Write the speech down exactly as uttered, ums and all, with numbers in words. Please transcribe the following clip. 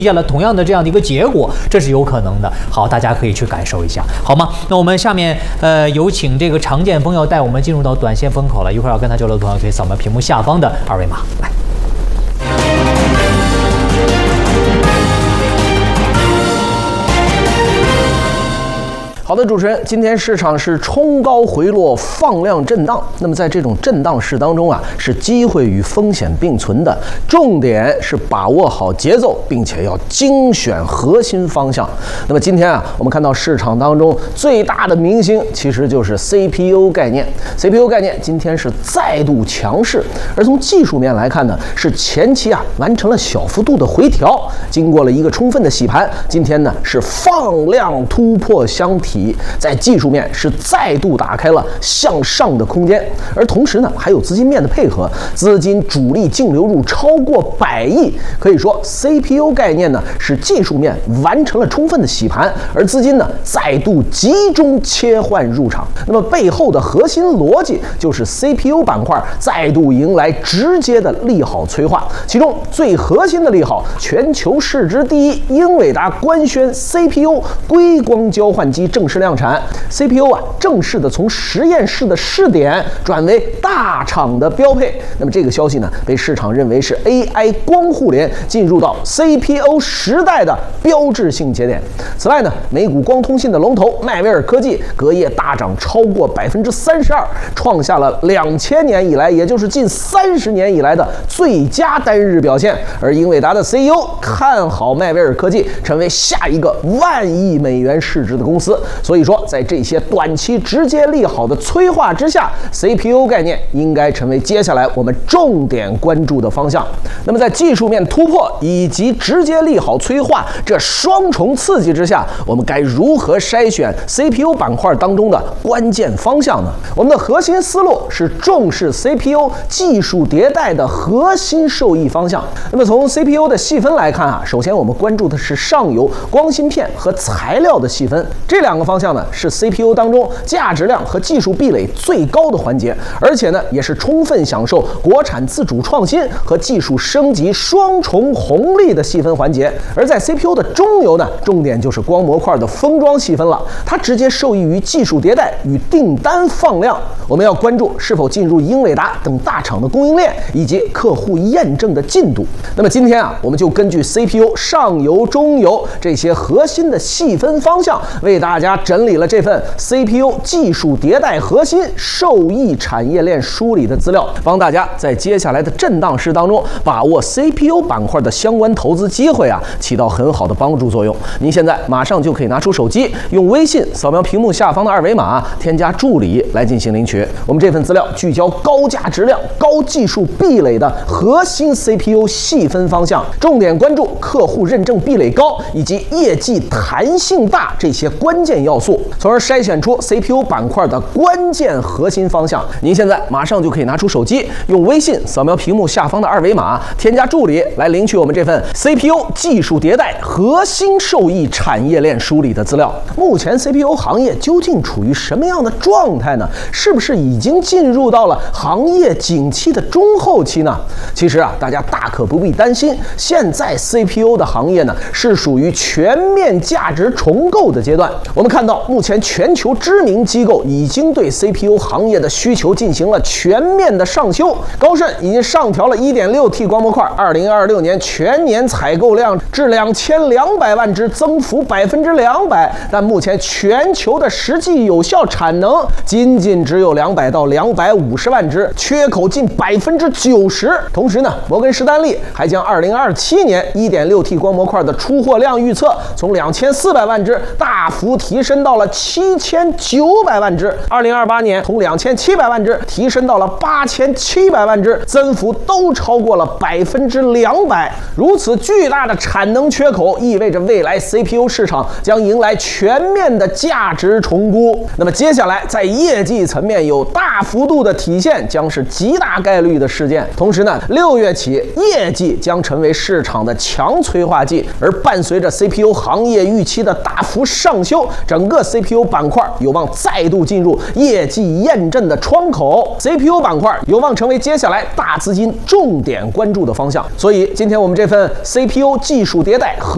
现了同样的这样的一个结果，这是有可能的。好，大家可以去感受一下，好吗？那我们下面呃有请这个常剑锋要带我们进入到短线风口了，一会儿要跟他交流的朋友可以扫描屏幕下方的二维码来。 好的，主持人，今天市场是冲高回落，放量震荡。那么在这种震荡市当中啊，是机会与风险并存的，重点是把握好节奏，并且要精选核心方向。那么今天啊，我们看到市场当中最大的明星其实就是 C P U 概念。C P U 概念今天是再度强势，而从技术面来看呢，是前期啊完成了小幅度的回调，经过了一个充分的洗盘，今天呢是放量突破箱体。在技术面是再度打开了向上的空间，而同时呢还有资金面的配合，资金主力净流入超过百亿，可以说 C P U 概念呢是技术面完成了充分的洗盘，而资金呢再度集中切换入场。那么背后的核心逻辑就是 C P U 板块再度迎来直接的利好催化，其中最核心的利好，全球市值第一英伟达官宣 C P U 硅光交换机正式量产 ，C P U 啊正式的从实验室的试点转为大厂的标配。那么这个消息呢，被市场认为是 A I 光互联进入到 C P U 时代的标志性节点。此外呢，美股光通信的龙头迈威尔科技隔夜大涨超过百分之三十二，创下了两千年以来，也就是近三十年以来的最佳单日表现。而英伟达的 C E O 看好迈威尔科技成为下一个万亿美元市值的公司。所以说，在这些短期直接利好的催化之下 ，C P U 概念应该成为接下来我们重点关注的方向。那么在技术面突破以及直接利好催化这双重刺激之下，我们该如何筛选 C P U 板块当中的关键方向呢？我们的核心思路是重视 C P U 技术迭代的核心受益方向。那么从 C P U 的细分来看啊，首先我们关注的是上游光芯片和材料的细分，这两个方向呢是 C P U 当中价值量和技术壁垒最高的环节，而且呢也是充分享受国产自主创新和技术升级双重红利的细分环节。而在 C P U 的中游呢，重点就是光模块的封装细分了，它直接受益于技术迭代与订单放量。我们要关注是否进入英伟达等大厂的供应链以及客户验证的进度。那么今天啊，我们就根据 C P U 上游、中游这些核心的细分方向，为大家整理了这份 C P U 技术迭代核心受益产业链梳理的资料，帮大家在接下来的震荡市当中把握 C P U 板块的相关投资机会啊，起到很好的帮助作用。您现在马上就可以拿出手机，用微信扫描屏幕下方的二维码，添加助理来进行领取。我们这份资料聚焦高价值量、高技术壁垒的核心 C P U 细分方向，重点关注客户认证壁垒高以及业绩弹性大这些关键要素，从而筛选出 C P U 板块的关键核心方向。您现在马上就可以拿出手机，用微信扫描屏幕下方的二维码，添加助理来领取我们这份 C P U 技术迭代核心受益产业链梳理的资料。目前 C P U 行业究竟处于什么样的状态呢？是不是已经进入到了行业景气的中后期呢？其实啊，大家大可不必担心，现在 C P U 的行业呢是属于全面价值重构的阶段。我们看到目前全球知名机构已经对 C P U 行业的需求进行了全面的上修。高盛已经上调了 一点六 T 光模块二零二六年全年采购量至两千两百万只，增幅百分之两百。但目前全球的实际有效产能仅仅只有两百到两百五十万只，缺口近百分之九十。同时呢，摩根士丹利还将二零二七年 一点六 T 光模块的出货量预测从两千四百万只大幅提升到了七千九百万只，二零二八年从两千七百万只提升到了八千七百万只，增幅都超过了百分之两百。如此巨大的产能缺口，意味着未来 C P U 市场将迎来全面的价值重估。那么接下来在业绩层面有大幅度的体现，将是极大概率的事件。同时呢，六月起业绩将成为市场的强催化剂，而伴随着 C P U 行业预期的大幅上修，整个 C P U 板块有望再度进入业绩验证的窗口。 C P U 板块有望成为接下来大资金重点关注的方向。所以今天我们这份 C P U 技术迭代和